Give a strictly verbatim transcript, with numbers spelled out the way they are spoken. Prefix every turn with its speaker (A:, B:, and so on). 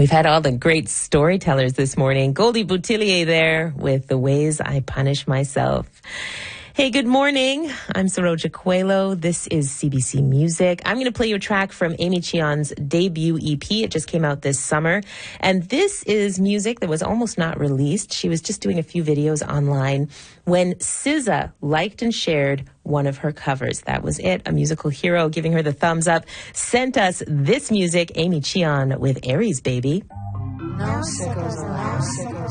A: We've had all the great storytellers this morning. Goldie Boutillier there with The Ways I Punish Myself. Hey, good morning. I'm Saroja Coelho. This is C B C Music. I'm going to play you a track from Amy Cheon's debut E P. It just came out this summer. And this is music that was almost not released. She was just doing a few videos online when S Z A liked and shared one of her covers. That was it. A musical hero giving her the thumbs up sent us this music. Amy Cheon with Aries Baby.
B: No sickos allowed.